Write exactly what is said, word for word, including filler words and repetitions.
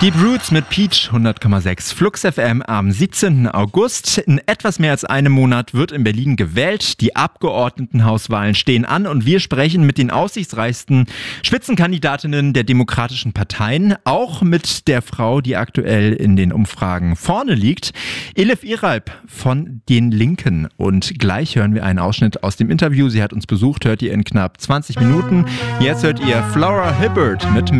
Deep Roots mit Peach, hundert Komma sechs Flux F M am siebzehnten August. In etwas mehr als einem Monat wird in Berlin gewählt. Die Abgeordnetenhauswahlen stehen an und wir sprechen mit den aussichtsreichsten Spitzenkandidatinnen der demokratischen Parteien. Auch mit der Frau, die aktuell in den Umfragen vorne liegt, Elif Iralp von den Linken. Und gleich hören wir einen Ausschnitt aus dem Interview. Sie hat uns besucht, hört ihr in knapp zwanzig Minuten. Jetzt hört ihr Flora Hibbert mit